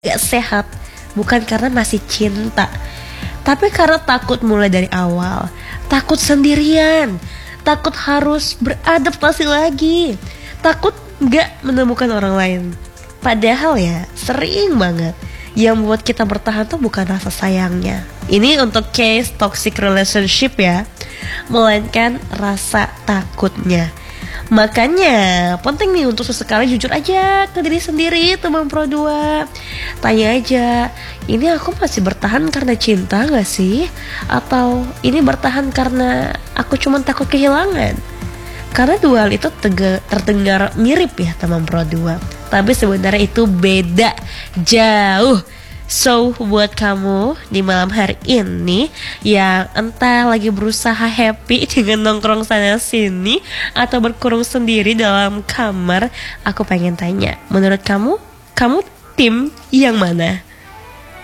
gak sehat, bukan karena masih cinta, tapi karena takut mulai dari awal, takut sendirian, takut harus beradaptasi lagi, takut gak menemukan orang lain. Padahal ya sering banget yang buat kita bertahan tuh bukan rasa sayangnya. Ini untuk case toxic relationship ya, melainkan rasa takutnya. Makanya penting nih untuk sesekali jujur aja ke diri sendiri teman Pro 2. Tanya aja, ini aku masih bertahan karena cinta gak sih? Atau ini bertahan karena aku cuma takut kehilangan? Karena dua hal itu terdengar mirip ya teman Pro 2, tapi sebenarnya itu beda jauh. So buat kamu di malam hari ini yang entah lagi berusaha happy dengan nongkrong sana sini atau berkurung sendiri dalam kamar, aku pengen tanya, menurut kamu tim yang mana?